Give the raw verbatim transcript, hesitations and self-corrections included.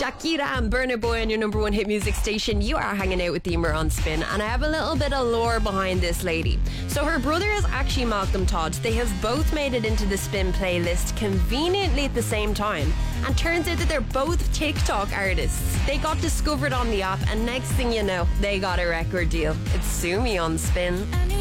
Shakira and Burna Boy on your number one hit music station. You are hanging out with Emer on Spin, and I have a little bit of lore behind this lady. So her brother is actually Malcolm Todd. They have both made it into the Spin playlist conveniently at the same time, and turns out that they're both TikTok artists. They got discovered on the app, and next thing you know, they got a record deal. It's Sue Me on Spin.